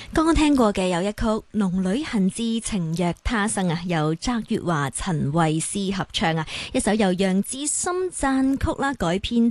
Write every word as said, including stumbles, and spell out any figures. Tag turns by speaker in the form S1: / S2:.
S1: 剛剛聽過嘅有一曲《農女恨之情若他生》啊，由澤月華、陳慧思合唱啊，一首由楊智深撰曲啦改編